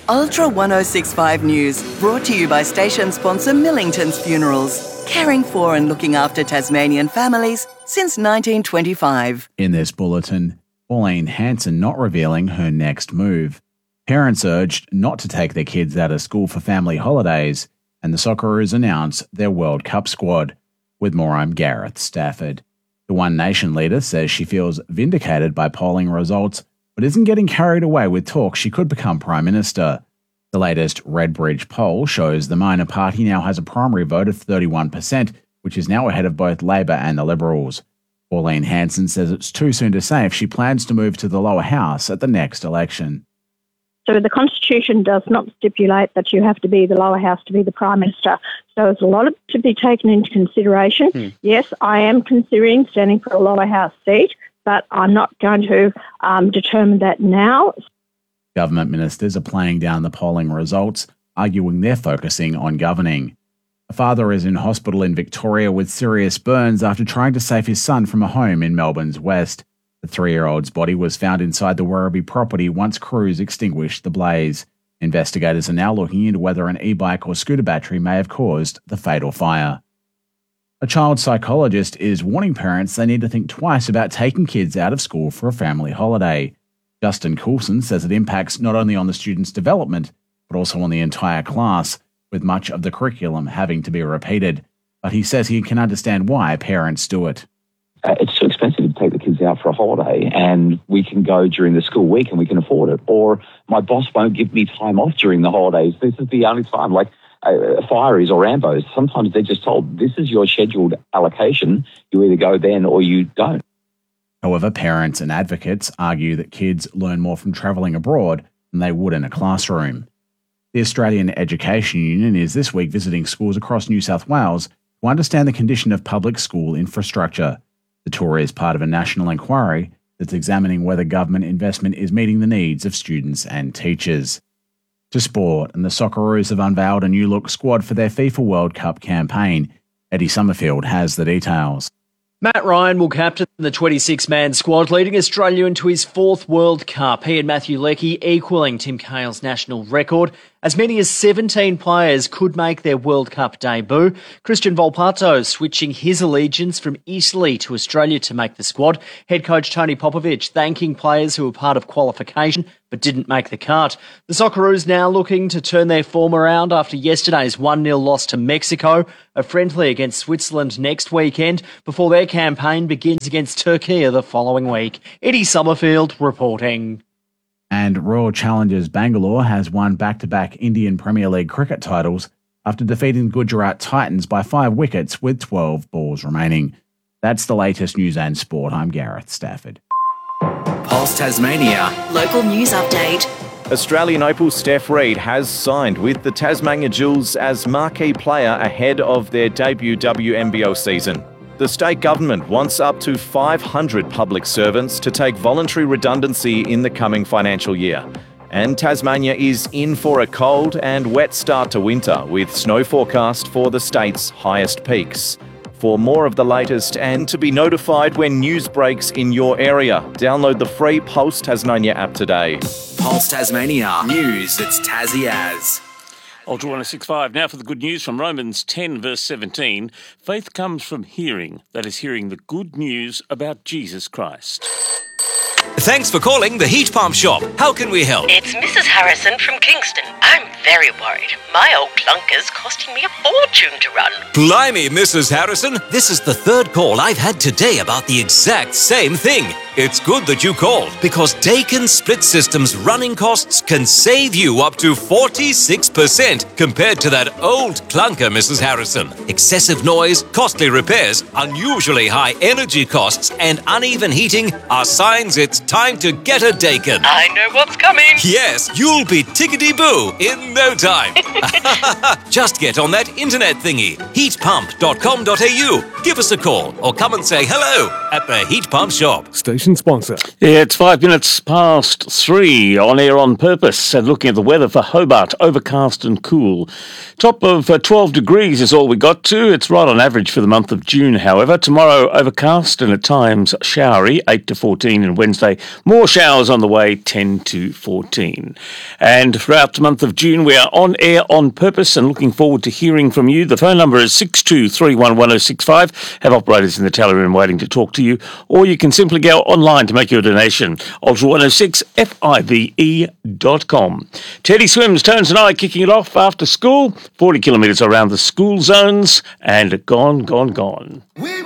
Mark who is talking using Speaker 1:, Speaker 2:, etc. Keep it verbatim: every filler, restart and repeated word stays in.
Speaker 1: Ultra ten sixty-five News, brought to you by station sponsor Millington's Funerals, caring for and looking after Tasmanian families since nineteen twenty-five.
Speaker 2: In this bulletin, Pauline Hanson not revealing her next move. Parents urged not to take their kids out of school for family holidays, and the Socceroos announce their World Cup squad. With more, I'm Gareth Stafford. The One Nation leader says she feels vindicated by polling results, but isn't getting carried away with talk she could become Prime Minister. The latest Redbridge poll shows the minor party now has a primary vote of thirty-one percent, which is now ahead of both Labor and the Liberals. Pauline Hanson says it's too soon to say if she plans to move to the lower house at the next election.
Speaker 3: So the Constitution does not stipulate that you have to be the lower house to be the Prime Minister. So there's a lot to be taken into consideration. Hmm. Yes, I am considering standing for a lower house seat, but I'm not going to um, determine that now.
Speaker 2: Government ministers are playing down the polling results, arguing they're focusing on governing. A father is in hospital in Victoria with serious burns after trying to save his son from a home in Melbourne's west. The three-year-old's body was found inside the Werribee property once crews extinguished the blaze. Investigators are now looking into whether an e-bike or scooter battery may have caused the fatal fire. A child psychologist is warning parents they need to think twice about taking kids out of school for a family holiday. Justin Coulson says it impacts not only on the student's development, but also on the entire class, with much of the curriculum having to be repeated. But he says he can understand why parents do it.
Speaker 4: Uh, it's too expensive to take the kids out for a holiday, and we can go during the school week and we can afford it. Or my boss won't give me time off during the holidays. This is the only time, like uh, Fireys or Ambos. Sometimes they're just told, this is your scheduled allocation. You either go then or you don't.
Speaker 2: However, parents and advocates argue that kids learn more from travelling abroad than they would in a classroom. The Australian Education Union is this week visiting schools across New South Wales to understand the condition of public school infrastructure. The tour is part of a national inquiry that's examining whether government investment is meeting the needs of students and teachers. To sport, and the Socceroos have unveiled a new-look squad for their FIFA World Cup campaign. Eddie Summerfield has the details.
Speaker 5: Matt Ryan will captain the twenty-six man squad, leading Australia into his fourth World Cup. He and Matthew Leckie equalling Tim Cahill's national record. As many as seventeen players could make their World Cup debut. Christian Volpato switching his allegiance from Italy to Australia to make the squad. Head coach Tony Popovic thanking players who were part of qualification but didn't make the cut. The Socceroos now looking to turn their form around after yesterday's one nil loss to Mexico. A friendly against Switzerland next weekend before their campaign begins against Turkey the following week. Eddie Summerfield reporting.
Speaker 2: And Royal Challengers Bangalore has won back-to-back Indian Premier League cricket titles after defeating the Gujarat Titans by five wickets with twelve balls remaining. That's the latest news and sport. I'm Gareth Stafford.
Speaker 6: Pulse Tasmania.
Speaker 7: Local news update.
Speaker 8: Australian Opal Steph Reid has signed with the Tasmania Jewels as marquee player ahead of their debut W N B L season. The state government wants up to five hundred public servants to take voluntary redundancy in the coming financial year. And Tasmania is in for a cold and wet start to winter, with snow forecast for the state's highest peaks. For more of the latest and to be notified when news breaks in your area, download the free Pulse Tasmania app today.
Speaker 6: Pulse Tasmania. News that's Tassie as.
Speaker 9: Ultra ten sixty-five. Now for the good news from Romans ten, verse seventeen. Faith comes from hearing, that is, hearing the good news about Jesus Christ.
Speaker 10: Thanks for calling the Heat Pump Shop. How can we help?
Speaker 11: It's Missus Harrison from Kingston. I'm very worried. My old clunker's costing me a fortune to run.
Speaker 10: Blimey, Missus Harrison. This is the third call I've had today about the exact same thing. It's good that you called, because Dakin Split System's running costs can save you up to forty-six percent compared to that old clunker, Missus Harrison. Excessive noise, costly repairs, unusually high energy costs, and uneven heating are signs it's time to get a Dakin.
Speaker 11: I know what's coming.
Speaker 10: Yes, you'll be tickety-boo in no time. Just get on that internet thingy, heat pump dot com dot a u. Give us a call or come and say hello at the Heat Pump Shop.
Speaker 7: Station sponsor.
Speaker 9: Yeah, it's five minutes past three on Air on Purpose, and looking at the weather for Hobart, overcast and cool. Top of uh, twelve degrees is all we got to. It's right on average for the month of June, however. Tomorrow, overcast and at times showery, eight to fourteen, and Wednesday, more showers on the way, ten to fourteen. And throughout the month of June, we are on Air on Purpose and looking forward to hearing from you. The phone number is six two three one one oh six five. Have operators in the tally room waiting to talk to you, or you can simply go online to make your donation. Ultra one oh six F I V E dot com. Teddy Swims, Tones and I kicking it off after school. forty kilometres around the school zones, and gone, gone, gone.